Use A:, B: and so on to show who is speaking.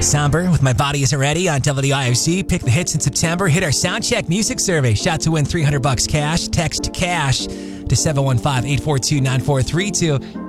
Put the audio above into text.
A: Somber with My Body Isn't Ready on WIOC. Pick the hits in September. Hit our Soundcheck music survey. Shot to win $300 cash. Text CASH to 715-842-9432.